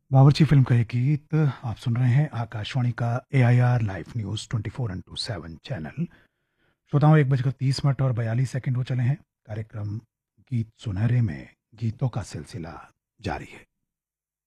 बावर्ची फिल्म का ये गीत आप सुन रहे हैं आकाशवाणी का AIR live news 24x7 channel. श्रोताओं, 1 बजकर 30 मिनट और 42 सेकंड हो चले हैं। कार्यक्रम गीत सुनहरे में गीतों का सिलसिला जारी है।